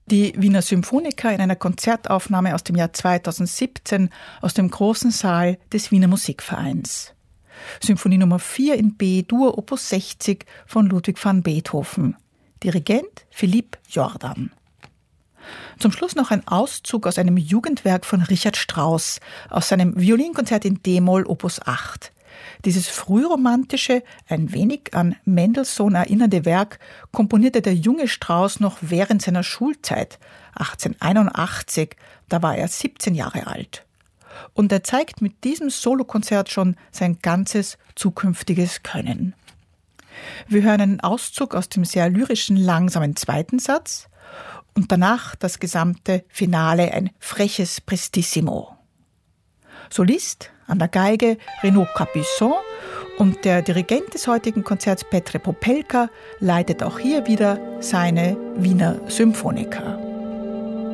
Die Wiener Symphoniker in einer Konzertaufnahme aus dem Jahr 2017 aus dem großen Saal des Wiener Musikvereins. Symphonie Nummer 4 in B-Dur, Opus 60 von Ludwig van Beethoven. Dirigent Philippe Jordan. Zum Schluss noch ein Auszug aus einem Jugendwerk von Richard Strauss, aus seinem Violinkonzert in D-Moll Opus 8. Dieses frühromantische, ein wenig an Mendelssohn erinnernde Werk komponierte der junge Strauss noch während seiner Schulzeit, 1881, da war er 17 Jahre alt. Und er zeigt mit diesem Solokonzert schon sein ganzes zukünftiges Können. Wir hören einen Auszug aus dem sehr lyrischen, langsamen zweiten Satz und danach das gesamte Finale, ein freches Prestissimo. Solist an der Geige Renaud Capuçon und der Dirigent des heutigen Konzerts Petr Popelka leitet auch hier wieder seine Wiener Symphoniker.